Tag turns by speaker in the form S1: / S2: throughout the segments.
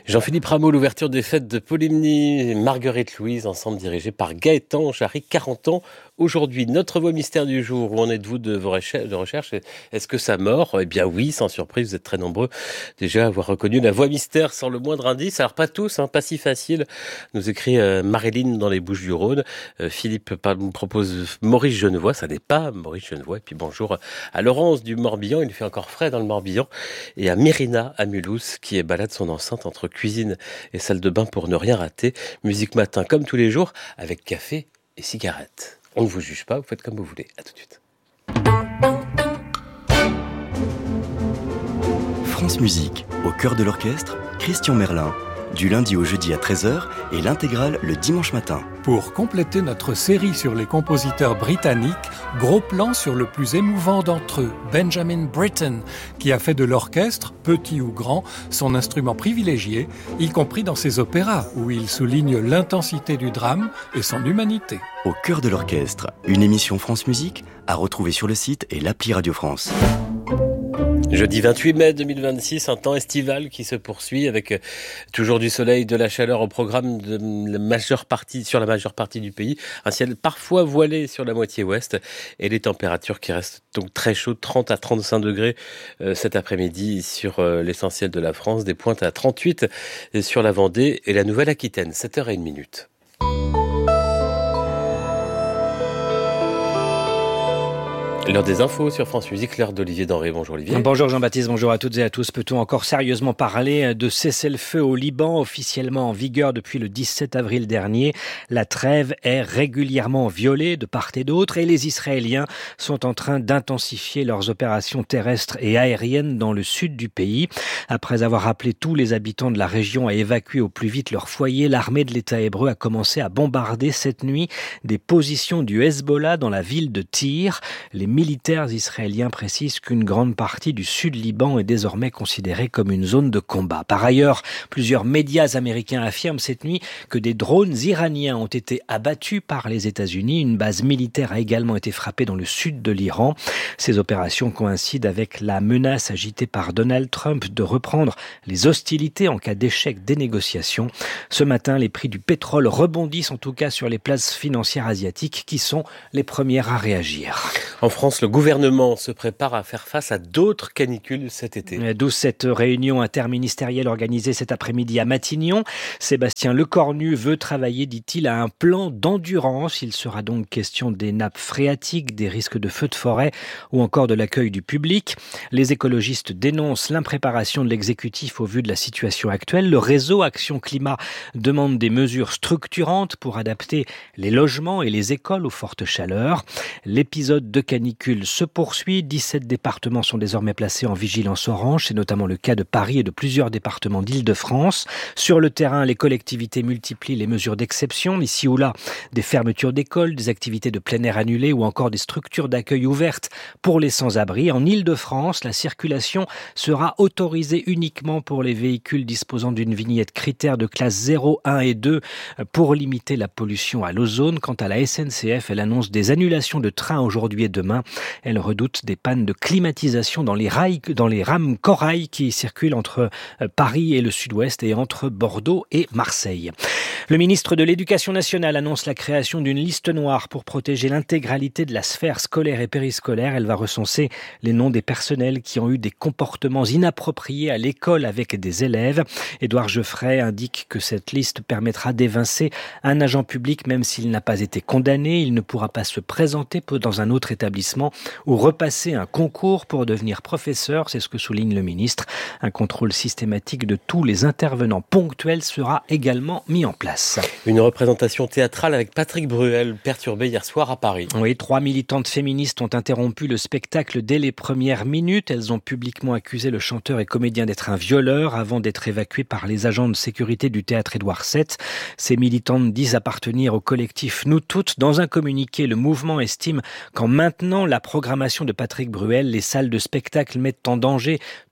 S1: Jean-Philippe Rameau, l'ouverture des fêtes de Polymnie, Marguerite Louise, ensemble dirigé par Gaëtan Jarry, 40 ans aujourd'hui. Notre voix mystère du jour, où en êtes-vous de vos recherches? Est-ce que ça mord? Eh bien oui, sans surprise, vous êtes très nombreux déjà à avoir reconnu la voix mystère sans le moindre indice. Alors pas tous, pas si facile, nous écrit Marilyn dans les Bouches-du-Rhône. Philippe nous propose Maurice Genevoix, ça n'est pas Maurice Genevoix. Et puis bonjour à Laurence du Morbihan, il fait encore frais dans le Morbihan, et à Myrina à Mulhouse, qui balade son enceinte entre cuisine et salle de bain pour ne rien rater. Musique matin comme tous les jours, avec café et cigarettes. On ne vous juge pas, vous faites comme vous voulez. À tout de suite.
S2: France Musique, au cœur de l'orchestre, Christian Merlin. Du lundi au jeudi à 13h et l'intégrale le dimanche matin.
S3: Pour compléter notre série sur les compositeurs britanniques, gros plan sur le plus émouvant d'entre eux, Benjamin Britten, qui a fait de l'orchestre, petit ou grand, son instrument privilégié, y compris dans ses opéras, où il souligne l'intensité du drame et son humanité.
S2: Au cœur de l'orchestre, une émission France Musique à retrouver sur le site et l'appli Radio France.
S1: Jeudi 28 mai 2026, un temps estival qui se poursuit avec toujours du soleil, de la chaleur au programme sur la majeure partie du pays. Un ciel parfois voilé sur la moitié ouest et les températures qui restent donc très chaudes, 30 à 35 degrés cet après-midi sur l'essentiel de la France, des pointes à 38 sur la Vendée et la Nouvelle-Aquitaine, 7h01. L'heure des infos sur France Musique, l'heure d'Olivier Denré. Bonjour Olivier.
S4: Bonjour Jean-Baptiste, bonjour à toutes et à tous. Peut-on encore sérieusement parler de cessez-le-feu au Liban, officiellement en vigueur depuis le 17 avril dernier? La trêve est régulièrement violée de part et d'autre et les Israéliens sont en train d'intensifier leurs opérations terrestres et aériennes dans le sud du pays. Après avoir appelé tous les habitants de la région à évacuer au plus vite leur foyer, l'armée de l'État hébreu a commencé à bombarder cette nuit des positions du Hezbollah dans la ville de Tyr. Les militaires israéliens précisent qu'une grande partie du sud Liban est désormais considérée comme une zone de combat. Par ailleurs, plusieurs médias américains affirment cette nuit que des drones iraniens ont été abattus par les États-Unis. Une base militaire a également été frappée dans le sud de l'Iran. Ces opérations coïncident avec la menace agitée par Donald Trump de reprendre les hostilités en cas d'échec des négociations. Ce matin, les prix du pétrole rebondissent en tout cas sur les places financières asiatiques qui sont les premières à réagir.
S1: En France, le gouvernement se prépare à faire face à d'autres canicules cet été.
S4: D'où cette réunion interministérielle organisée cet après-midi à Matignon. Sébastien Lecornu veut travailler, dit-il, à un plan d'endurance. Il sera donc question des nappes phréatiques, des risques de feux de forêt ou encore de l'accueil du public. Les écologistes dénoncent l'impréparation de l'exécutif au vu de la situation actuelle. Le réseau Action Climat demande des mesures structurantes pour adapter les logements et les écoles aux fortes chaleurs. L'épisode de canicule se poursuit. 17 départements sont désormais placés en vigilance orange. C'est notamment le cas de Paris et de plusieurs départements d'Île-de-France. Sur le terrain, les collectivités multiplient les mesures d'exception. Ici ou là, des fermetures d'écoles, des activités de plein air annulées ou encore des structures d'accueil ouvertes pour les sans-abri. En Île-de-France, la circulation sera autorisée uniquement pour les véhicules disposant d'une vignette critère de classe 0, 1 et 2 pour limiter la pollution à l'ozone. Quant à la SNCF, elle annonce des annulations de trains aujourd'hui et demain. Elle redoute des pannes de climatisation dans les rames Corail qui circulent entre Paris et le sud-ouest et entre Bordeaux et Marseille. Le ministre de l'Éducation nationale annonce la création d'une liste noire pour protéger l'intégralité de la sphère scolaire et périscolaire. Elle va recenser les noms des personnels qui ont eu des comportements inappropriés à l'école avec des élèves. Édouard Geoffray indique que cette liste permettra d'évincer un agent public même s'il n'a pas été condamné. Il ne pourra pas se présenter dans un autre établissement ou repasser un concours pour devenir professeur. C'est ce que souligne le ministre. Un contrôle systématique de tous les intervenants ponctuels sera également mis en place.
S1: Une représentation théâtrale avec Patrick Bruel perturbée hier soir à Paris.
S4: Oui, 3 militantes féministes ont interrompu le spectacle dès les premières minutes. Elles ont publiquement accusé le chanteur et comédien d'être un violeur avant d'être évacué par les agents de sécurité du théâtre Édouard VII. Ces militantes disent appartenir au collectif Nous Toutes. Dans un communiqué, le mouvement estime qu'en maintenant la programmation de Patrick Bruel, les salles de spectacle mettent en danger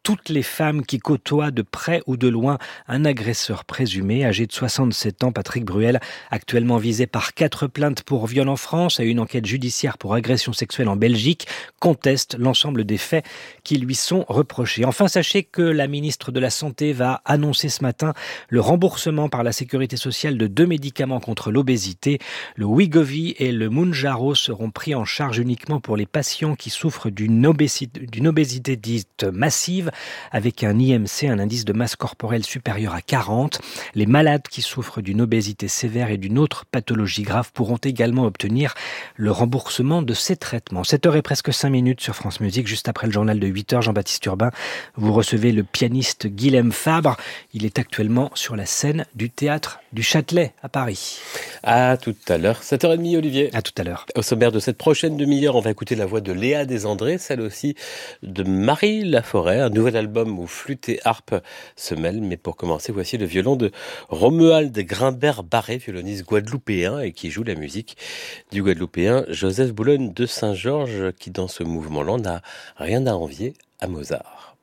S4: toutes les femmes qui côtoient de près ou de loin un agresseur présumé. Âgé de 67 ans, Patrick Bruel, actuellement visé par 4 plaintes pour viol en France et une enquête judiciaire pour agression sexuelle en Belgique, conteste l'ensemble des faits qui lui sont reprochés. Enfin, sachez que la ministre de la Santé va annoncer ce matin le remboursement par la Sécurité sociale de 2 médicaments contre l'obésité. Le Wegovy et le Mounjaro seront pris en charge uniquement pour les patients qui souffrent d'une obésité dite massive, avec un IMC, un indice de masse corporelle supérieur à 40. Les malades qui souffrent d'une obésité sévère et d'une autre pathologie grave pourront également obtenir le remboursement de ces traitements. 7h et presque 5 minutes sur France Musique, juste après le journal de 8h, Jean-Baptiste Urbain. Vous recevez le pianiste Guilhem Fabre. Il est actuellement sur la scène du théâtre du Châtelet à Paris.
S1: À tout à l'heure, 7h30 Olivier.
S4: À tout à l'heure.
S1: Au sommaire de cette prochaine demi-heure, on va écouter la voix de Léa Desandré, celle aussi de Marie Laforêt, un nouvel album où flûte et harpe se mêlent. Mais pour commencer, voici le violon de Romuald Grimbert-Barré, violoniste guadeloupéen et qui joue la musique du guadeloupéen Joseph Boulogne de Saint-Georges, qui dans ce mouvement-là n'a rien à envier à Mozart.